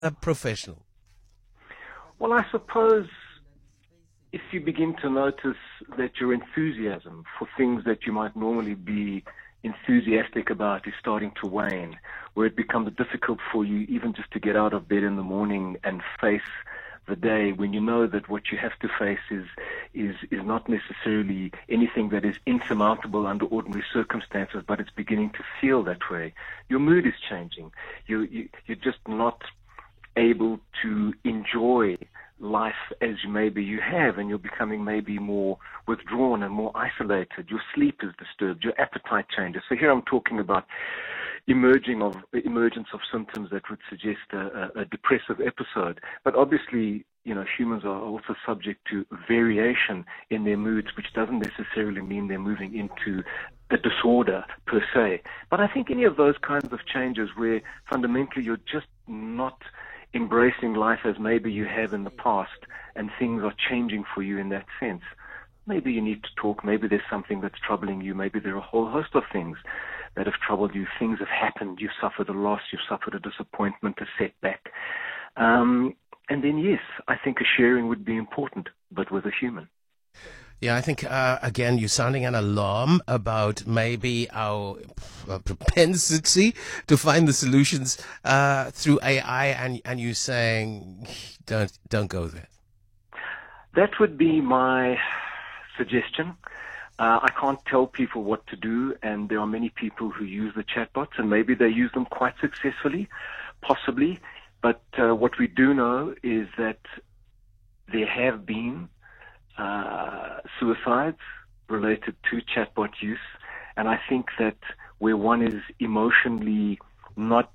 a professional? Well, I suppose if you begin to notice that your enthusiasm for things that you might normally be enthusiastic about is starting to wane, where it becomes difficult for you even just to get out of bed in the morning and face the day, when you know that what you have to face is not necessarily anything that is insurmountable under ordinary circumstances, but it's beginning to feel that way. Your mood is changing. You're just not able to enjoy life as maybe you have, and you're becoming maybe more withdrawn and more isolated. Your sleep is disturbed. Your appetite changes. So here I'm talking about emergence of symptoms that would suggest a depressive episode. But obviously, humans are also subject to variation in their moods, which doesn't necessarily mean they're moving into a disorder per se. But I think any of those kinds of changes where fundamentally you're just not embracing life as maybe you have in the past, and things are changing for you in that sense, maybe you need to talk. Maybe there's something that's troubling you. Maybe there are a whole host of things that have troubled you. Things have happened. You've suffered a loss. You've suffered a disappointment, a setback. And then, yes, I think a sharing would be important, but with a human. Yeah, I think, again, you're sounding an alarm about maybe our propensity to find the solutions through AI, and you're saying, don't go there. That would be my suggestion. I can't tell people what to do, and there are many people who use the chatbots, and maybe they use them quite successfully, possibly. But what we do know is that there have been suicides related to chatbot use, and I think that where one is emotionally not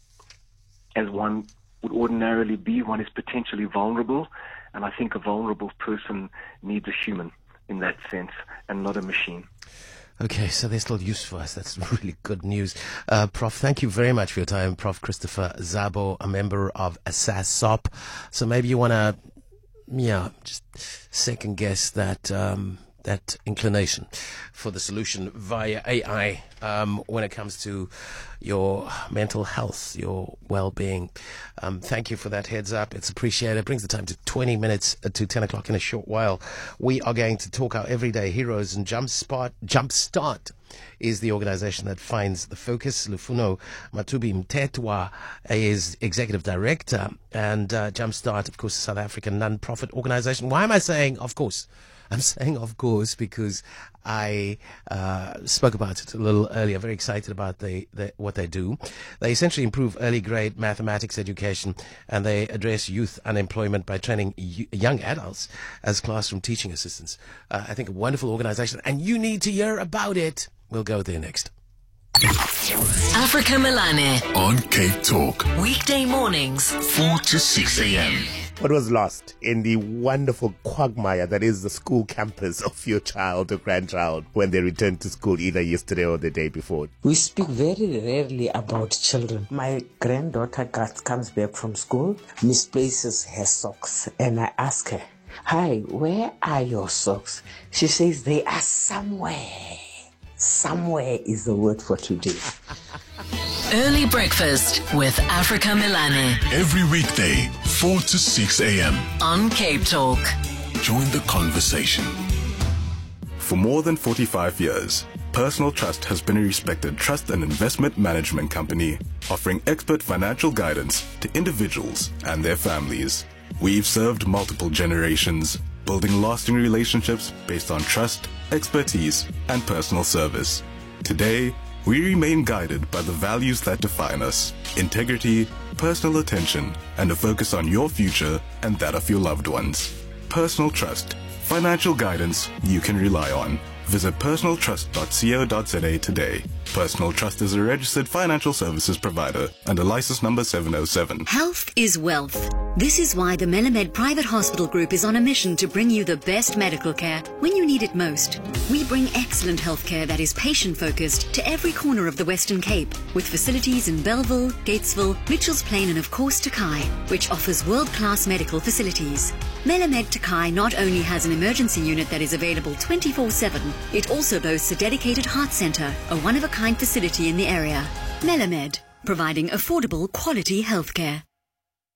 as one would ordinarily be, one is potentially vulnerable, and I think a vulnerable person needs a human in that sense and not a machine. Okay, so there's still use for us. That's really good news. Prof, thank you very much for your time. Prof. Christopher Szabo, a member of SASOP. So maybe you want to just second guess that inclination for the solution via AI when it comes to your mental health, your well-being. Thank you for that heads up. It's appreciated. It brings the time to 20 minutes to 10 o'clock in a short while. We are going to talk our everyday heroes, and Jumpstart is the organization that finds the focus. Lufuno Matubi Mtetwa is executive director, and Jumpstart, of course, a South African non-profit organization. Why am I saying of course? I'm saying of course because I spoke about it a little earlier. Very excited about what they do. They essentially improve early grade mathematics education, and they address youth unemployment by training young adults as classroom teaching assistants. I think a wonderful organization, and you need to hear about it. We'll go there next. Africa Melane on Cape Talk. Weekday mornings 4 to 6 a.m. What was lost in the wonderful quagmire that is the school campus of your child or grandchild when they return to school either yesterday or the day before? We speak very rarely about children. My granddaughter comes back from school, misplaces her socks, and I ask her, "Hi, where are your socks?" She says, "They are somewhere." Somewhere is the word for today. Early breakfast with Africa Melane Every weekday, 4 to 6 a.m. on Cape Talk. Join the conversation. For more than 45 years, Personal Trust has been a respected trust and investment management company offering expert financial guidance to individuals and their families. We've served multiple generations, building lasting relationships based on trust, expertise, and personal service. Today, we remain guided by the values that define us: integrity, personal attention, and a focus on your future and that of your loved ones. Personal Trust, financial guidance you can rely on. Visit personaltrust.co.za today. Personal Trust is a registered financial services provider under license number 707. Health is wealth. This is why the Melamed Private Hospital Group is on a mission to bring you the best medical care when you need it most. We bring excellent healthcare that is patient-focused to every corner of the Western Cape, with facilities in Bellville, Gatesville, Mitchells Plain, and of course Takai, which offers world-class medical facilities. Melamed Takai not only has an emergency unit that is available 24/7, it also boasts a dedicated heart center, a one-of-a-kind facility in the area. Melamed, providing affordable, quality healthcare.